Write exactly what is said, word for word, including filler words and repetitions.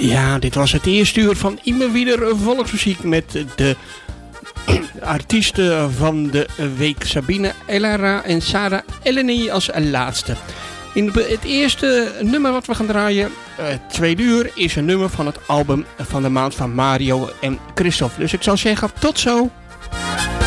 Ja, dit was het eerste uur van Immer Wieder Volksmuziek met de artiesten van de week Sabine Elara en Sarah Eleni als laatste. In het eerste nummer wat we gaan draaien, het tweede uur, is een nummer van het album van de maand van Mario en Christophe. Dus ik zou zeggen, tot zo!